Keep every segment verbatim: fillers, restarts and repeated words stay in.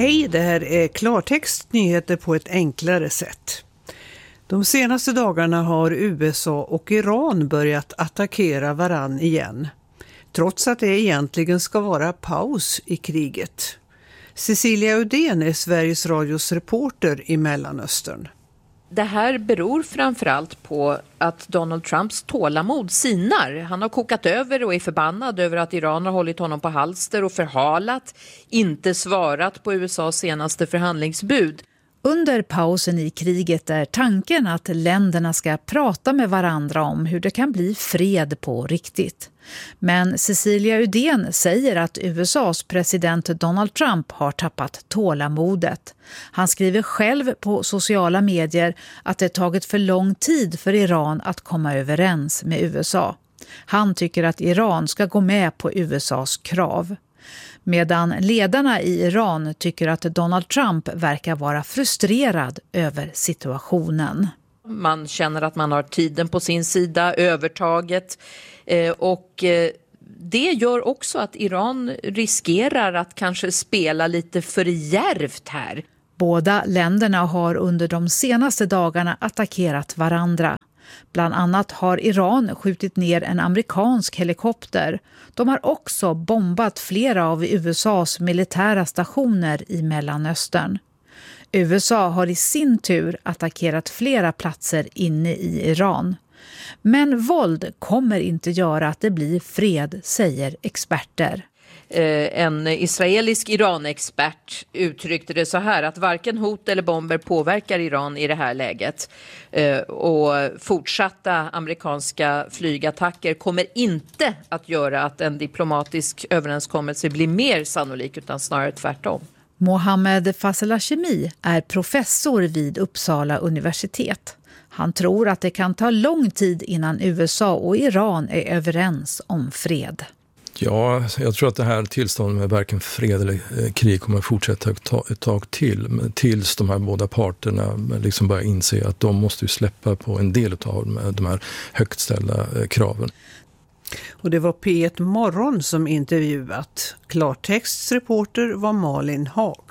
Hej, det här är klartext, nyheter på ett enklare sätt. De senaste dagarna har U S A och Iran börjat attackera varann igen, trots att det egentligen ska vara paus i kriget. Cecilia Udén är Sveriges Radios reporter i Mellanöstern. Det här beror framförallt på att Donald Trumps tålamod sinar. Han har kokat över och är förbannad över att Iran har hållit honom på halster och förhalat, inte svarat på U S As senaste förhandlingsbud. Under pausen i kriget är tanken att länderna ska prata med varandra om hur det kan bli fred på riktigt. Men Cecilia Udén säger att U S As president Donald Trump har tappat tålamodet. Han skriver själv på sociala medier att det tagit för lång tid för Iran att komma överens med U S A. Han tycker att Iran ska gå med på U S As krav. Medan ledarna i Iran tycker att Donald Trump verkar vara frustrerad över situationen. Man känner att man har tiden på sin sida, övertaget, och det gör också att Iran riskerar att kanske spela lite för djärvt här. Båda länderna har under de senaste dagarna attackerat varandra. Bland annat har Iran skjutit ner en amerikansk helikopter. De har också bombat flera av U S As militära stationer i Mellanöstern. U S A har i sin tur attackerat flera platser inne i Iran. Men våld kommer inte göra att det blir fred, säger experter. En israelisk Iran-expert uttryckte det så här, att varken hot eller bomber påverkar Iran i det här läget. Och fortsatta amerikanska flygattacker kommer inte att göra att en diplomatisk överenskommelse blir mer sannolik, utan snarare tvärtom. Mohammed Faselashemi är professor vid Uppsala universitet. Han tror att det kan ta lång tid innan U S A och Iran är överens om fred. Ja, jag tror att det här tillståndet med varken fred eller krig kommer att fortsätta ett tag till. Tills de här båda parterna liksom börjar inse att de måste ju släppa på en del av de här högt ställda kraven. Och det var P ett Morgon som intervjuat. Klartexts reporter var Malin Haag.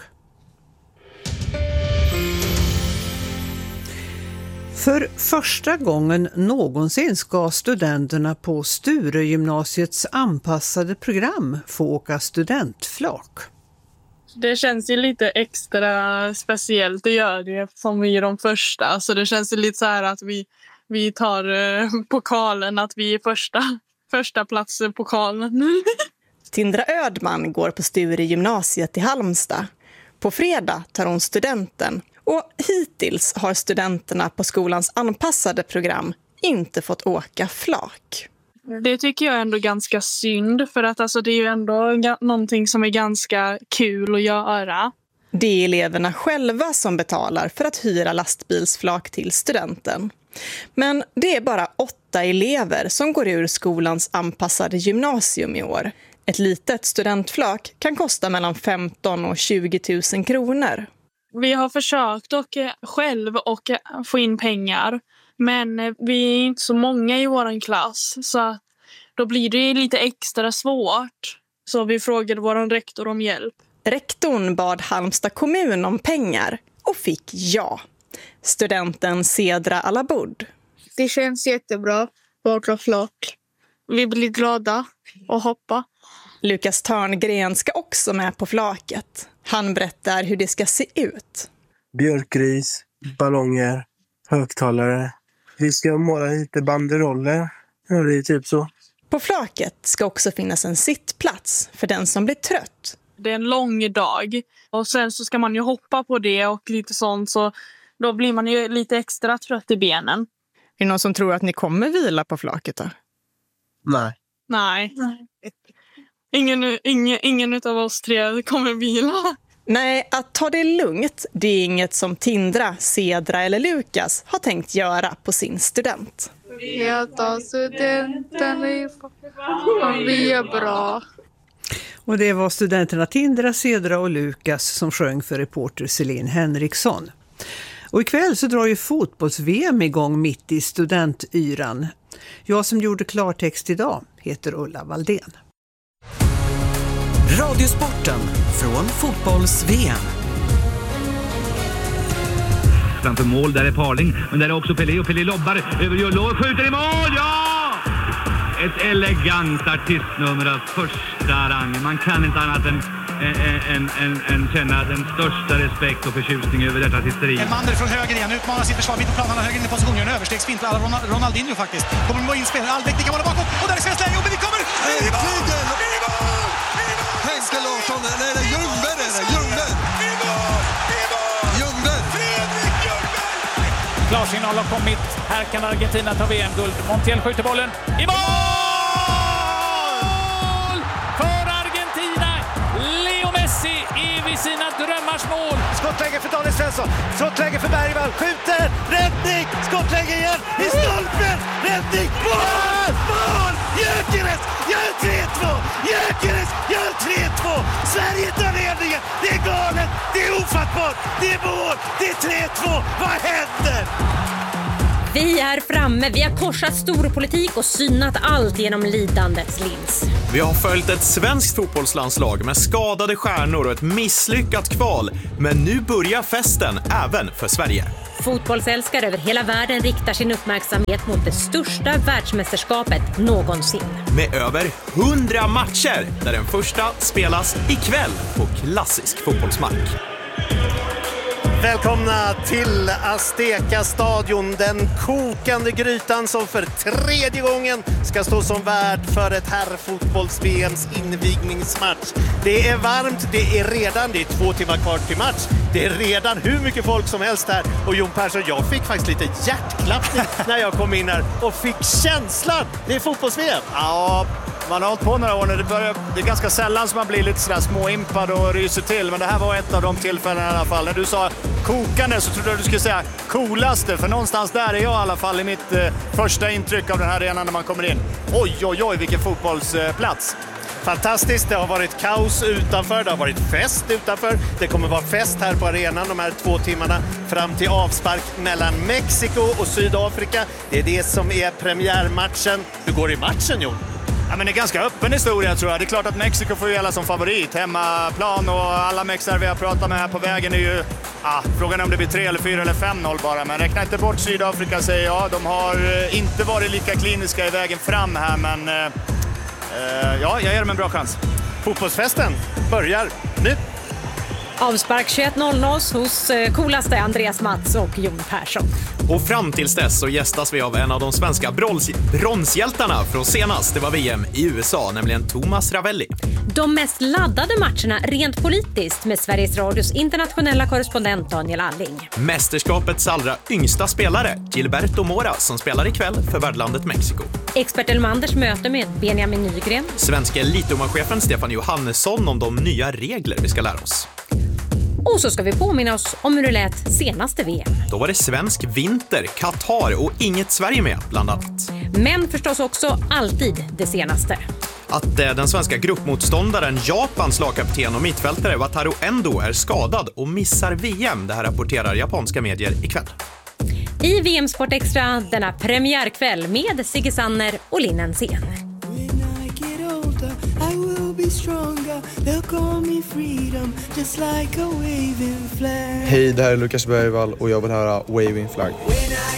För första gången någonsin ska studenterna på Sturegymnasiets anpassade program få åka studentflak. Det känns ju lite extra speciellt att göra det som vi är de första. Så det känns ju lite så här att vi, vi tar eh, pokalen, att vi är första, första plats i pokalen. Tindra Ödman går på Sturegymnasiet i Halmstad. På fredag tar hon studenten. Och hittills har studenterna på skolans anpassade program inte fått åka flak. Det tycker jag är ändå ganska synd, för att alltså, det är ju ändå ga- någonting som är ganska kul att göra. Det är eleverna själva som betalar för att hyra lastbilsflak till studenten. Men det är bara åtta elever som går ur skolans anpassade gymnasium i år. Ett litet studentflak kan kosta mellan femton och tjugo tusen kronor. Vi har försökt och själv och få in pengar, men vi är inte så många i vår klass, så då blir det lite extra svårt. Så vi frågade vår rektor om hjälp. Rektorn bad Halmstad kommun om pengar och fick ja. Studenten Cedra Alabud. Det känns jättebra att åka flak. Vi blir glada och hoppa. Lukas Törngren ska också med på flaket. Han berättar hur det ska se ut. Björkris, ballonger, högtalare. Vi ska måla lite banderoller. Ja, det är typ så. På flaket ska också finnas en sittplats för den som blir trött. Det är en lång dag och sen så ska man ju hoppa på det och lite sånt, så då blir man ju lite extra trött i benen. Är det någon som tror att ni kommer vila på flaket då? Nej. Nej. Nej. Ingen, ingen, ingen av oss tre kommer vila. Nej, att ta det lugnt, det är inget som Tindra, Cedra eller Lukas har tänkt göra på sin student. Jag tar studenten och vi är bra. Och det var studenterna Tindra, Cedra och Lukas som sjöng för reporter Celine Henriksson. Och ikväll så drar ju fotbolls-V M igång mitt i studentyran. Jag som gjorde klartext idag heter Ulla Valdén. Radiosporten från fotbolls-V M. framför mål. Där är Parling, men där är också Pelé och Pelé lobbar över Jollo och skjuter i mål. Ja! Ett elegant artistnummer av första rang. Man kan inte annat än En, en, en känna den största respekt och förtjusning över detta artisteri. Elmander från höger igen, utmanar sitt försvar mitt på planen, höger in i position, gör en överstegsfint alla Ronald, Ronaldinho faktiskt. Kommer med in spelare, Albeck, det kan vara bakom, och där är svensk läge, och vi kommer! I mål! I mål! Henke Larsson, nej det är Ljungberg, det är Ljungberg! I mål! I mål! Ljungberg! Fredrik Ljungberg! Klarsignal har kommit, här kan Argentina ta V M-guld. Montiel skjuter bollen, i mål! Sina drömmars mål. Skottläge för Daniel Svensson. Skottläge för Bergvall. Skjuter. Räddning. Skottläge igen. I stolpen. Räddning. Mål! Mål! Gyökeres gör tre två. Gyökeres gör tre två. Sverige tar ledningen. Det är galet. Det är ofattbart. Det är mål. Det är tre två. Vad händer? Vi är framme, vi har korsat storpolitik och synat allt genom lidandets lins. Vi har följt ett svenskt fotbollslandslag med skadade stjärnor och ett misslyckat kval. Men nu börjar festen även för Sverige. Fotbollsälskare över hela världen riktar sin uppmärksamhet mot det största världsmästerskapet någonsin. Med över hundra matcher där den första spelas ikväll på klassisk fotbollsmark. Välkomna till Azteca-stadion, den kokande grytan som för tredje gången ska stå som värd för ett herrfotbolls-V M:s invigningsmatch. Det är varmt, det är redan, det är två timmar kvar till match. Det är redan hur mycket folk som helst här. Och Jon Persson, jag fick faktiskt lite hjärtklappning när jag kom in här och fick känslan. Det är fotbolls-V M. Ja, man har hållit på några år nu. Det, börjar, det är ganska sällan som man blir lite sådär småimpad och ryser till. Men det här var ett av de tillfällena i alla fall. När du sa kokande så trodde jag du skulle säga coolaste. För någonstans där är jag i alla fall i mitt eh, första intryck av den här arenan när man kommer in. Oj, oj, oj, vilken fotbollsplats. Fantastiskt, det har varit kaos utanför, det har varit fest utanför. Det kommer vara fest här på arenan de här två timmarna fram till avspark mellan Mexiko och Sydafrika. Det är det som är premiärmatchen. Hur går det i matchen, Jon? Ja, men det är ganska öppen historia tror jag. Det är klart att Mexiko får gälla som favorit. Hemmaplan och alla mexar vi har pratat med här på vägen är ju... Ah, frågan är om det blir tre eller fyra eller fem noll bara. Men räkna inte bort Sydafrika säger jag. De har inte varit lika kliniska i vägen fram här men... Eh, ja, jag ger dem en bra chans. Fotbollsfesten börjar nu. Avspark tjugoett noll noll hos coolaste Andreas Mats och Jon Persson. Och fram tills dess så gästas vi av en av de svenska brons- bronshjältarna från senast det var V M i U S A, nämligen Thomas Ravelli. De mest laddade matcherna rent politiskt med Sveriges Radios internationella korrespondent Daniel Alling. Mästerskapets allra yngsta spelare, Gilberto Mora, som spelar ikväll för värdlandet Mexiko. Expert Elmanders möte med Benjamin Nygren. Svenska elitdomarchefen Stefan Johannesson om de nya regler vi ska lära oss. Och så ska vi påminna oss om hur det lät senaste V M. Då var det svensk vinter, Qatar och inget Sverige med bland annat. Men förstås också alltid det senaste. Att eh, den svenska gruppmotståndaren Japans lagkapten och mittfältare Wataru Endo är skadad och missar V M. Det här rapporterar japanska medier ikväll. I V M Sport Extra denna premiärkväll med Sigge Sanner och Linn Ensén. Hej, det här är Lukas Bergvall och jag vill höra Waving Flag.